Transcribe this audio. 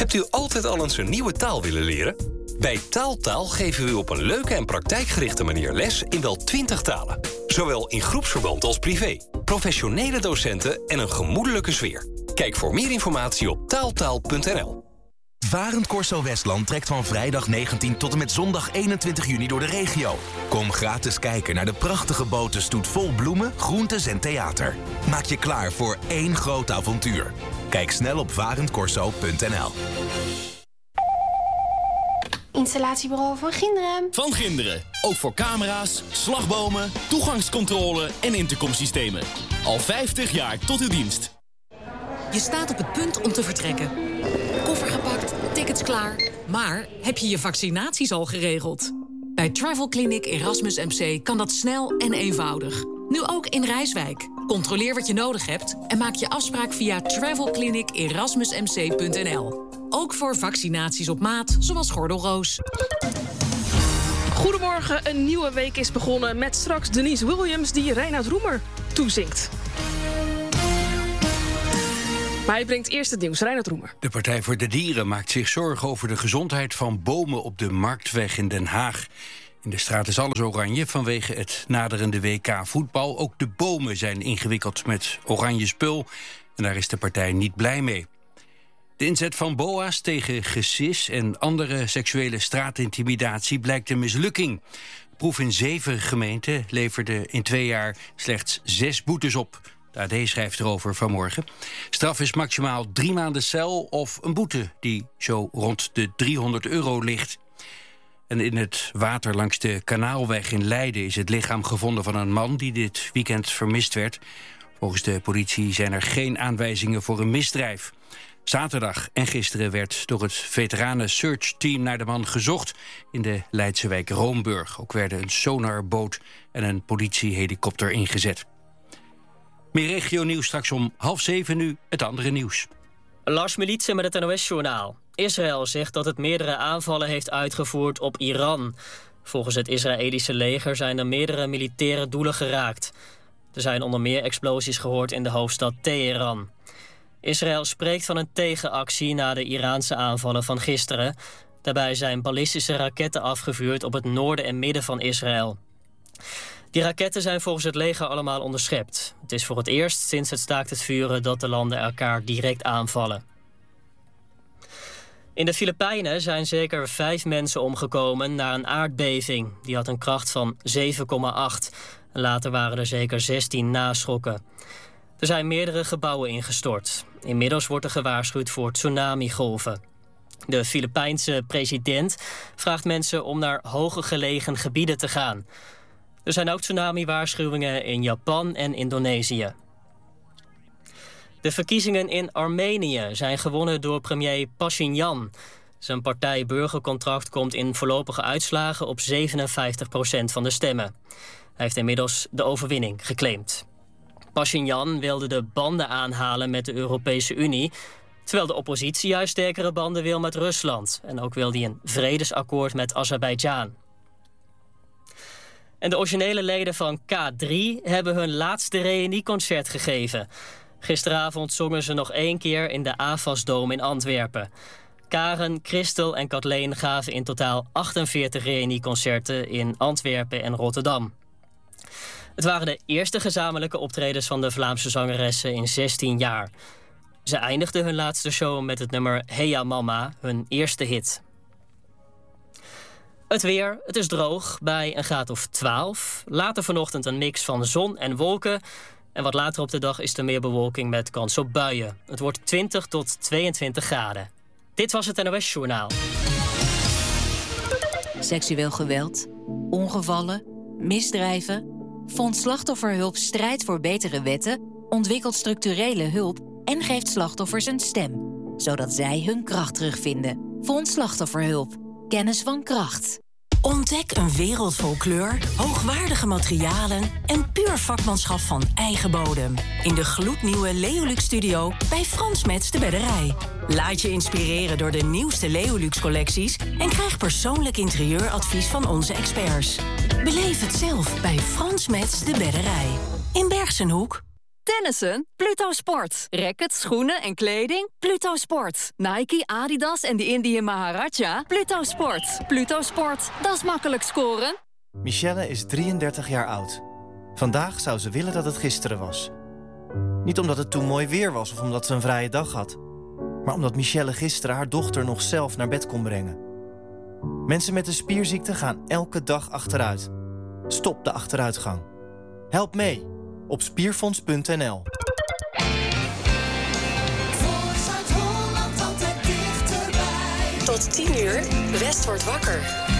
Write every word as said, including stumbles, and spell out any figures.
Hebt u altijd al eens een nieuwe taal willen leren? Bij Taaltaal geven we u op een leuke en praktijkgerichte manier les in wel twintig talen. Zowel in groepsverband als privé. Professionele docenten en een gemoedelijke sfeer. Kijk voor meer informatie op taaltaal punt n l. Varend Corso Westland trekt van vrijdag negentien tot en met zondag eenentwintig juni door de regio. Kom gratis kijken naar de prachtige botenstoet vol bloemen, groentes en theater. Maak je klaar voor één groot avontuur. Kijk snel op varend corso punt n l. Installatiebureau Van Ginderen. Van Ginderen. Ook voor camera's, slagbomen, toegangscontrole en intercomsystemen. Al vijftig jaar tot uw dienst. Je staat op het punt om te vertrekken. Koffer gepakt, tickets klaar. Maar heb je je vaccinaties al geregeld? Bij Travel Clinic Erasmus M C kan dat snel en eenvoudig. Nu ook in Rijswijk. Controleer wat je nodig hebt en maak je afspraak via travel clinic erasmus m c punt n l. Ook voor vaccinaties op maat, zoals gordelroos. Goedemorgen, een nieuwe week is begonnen met straks Denise Williams die Reinoud Roemer toezingt. Maar hij brengt eerst het nieuws. Reinoud Roemer. De Partij voor de Dieren maakt zich zorgen over de gezondheid van bomen op de Marktweg in Den Haag. In de straat is alles oranje vanwege het naderende W K voetbal. Ook de bomen zijn ingewikkeld met oranje spul en daar is de partij niet blij mee. De inzet van B O A's tegen gesis en andere seksuele straatintimidatie blijkt een mislukking. De proef in zeven gemeenten leverde in twee jaar slechts zes boetes op. De A D schrijft erover vanmorgen. Straf is maximaal drie maanden cel of een boete die zo rond de driehonderd euro ligt. En in het water langs de Kanaalweg in Leiden is het lichaam gevonden van een man die dit weekend vermist werd. Volgens de politie zijn er geen aanwijzingen voor een misdrijf. Zaterdag en gisteren werd door het veteranen search team naar de man gezocht in de Leidse wijk Roomburg. Ook werden een sonarboot en een politiehelikopter ingezet. Meer regio-nieuws straks om half zeven nu, het andere nieuws. Lars Militsen met het N O S-journaal. Israël zegt dat het meerdere aanvallen heeft uitgevoerd op Iran. Volgens het Israëlische leger zijn er meerdere militaire doelen geraakt. Er zijn onder meer explosies gehoord in de hoofdstad Teheran. Israël spreekt van een tegenactie na de Iraanse aanvallen van gisteren. Daarbij zijn ballistische raketten afgevuurd op het noorden en midden van Israël. Die raketten zijn volgens het leger allemaal onderschept. Het is voor het eerst sinds het staakt het vuren dat de landen elkaar direct aanvallen. In de Filipijnen zijn zeker vijf mensen omgekomen na een aardbeving. Die had een kracht van zeven komma acht. Later waren er zeker zestien naschokken. Er zijn meerdere gebouwen ingestort. Inmiddels wordt er gewaarschuwd voor tsunamigolven. De Filipijnse president vraagt mensen om naar hoger gelegen gebieden te gaan. Er zijn ook tsunami-waarschuwingen in Japan en Indonesië. De verkiezingen in Armenië zijn gewonnen door premier Pashinyan. Zijn partij Burgercontract komt in voorlopige uitslagen op zevenenvijftig procent van de stemmen. Hij heeft inmiddels de overwinning geclaimd. Pashinyan wilde de banden aanhalen met de Europese Unie, terwijl de oppositie juist sterkere banden wil met Rusland. En ook wil hij een vredesakkoord met Azerbeidzjan. En de originele leden van K drie hebben hun laatste reunieconcert gegeven. Gisteravond zongen ze nog één keer in de A F A S-dome in Antwerpen. Karen, Christel en Kathleen gaven in totaal achtenveertig reunieconcerten in Antwerpen en Rotterdam. Het waren de eerste gezamenlijke optredens van de Vlaamse zangeressen in zestien jaar. Ze eindigden hun laatste show met het nummer Heya Mama, hun eerste hit. Het weer, het is droog bij een graad of twaalf. Later vanochtend een mix van zon en wolken. En wat later op de dag is er meer bewolking met kans op buien. Het wordt twintig tot tweeëntwintig graden. Dit was het N O S-journaal. Seksueel geweld, ongevallen, misdrijven. Fonds Slachtofferhulp strijdt voor betere wetten, ontwikkelt structurele hulp en geeft slachtoffers een stem, zodat zij hun kracht terugvinden. Fonds Slachtofferhulp. Kennis van kracht. Ontdek een wereld vol kleur, hoogwaardige materialen en puur vakmanschap van eigen bodem. In de gloednieuwe Leolux Studio bij Frans Metz de Bedderij. Laat je inspireren door de nieuwste Leolux collecties en krijg persoonlijk interieuradvies van onze experts. Beleef het zelf bij Frans Metz de Bedderij. In Bergsenhoek. Tennissen? Pluto Sport. Rackets, schoenen en kleding? Pluto Sport. Nike, Adidas en de Indian Maharaja? Pluto Sport. Pluto Sport. Dat is makkelijk scoren. Michelle is drieëndertig jaar oud. Vandaag zou ze willen dat het gisteren was. Niet omdat het toen mooi weer was of omdat ze een vrije dag had. Maar omdat Michelle gisteren haar dochter nog zelf naar bed kon brengen. Mensen met een spierziekte gaan elke dag achteruit. Stop de achteruitgang. Help mee op spierfonds punt n l. Tot tien uur, West wordt wakker.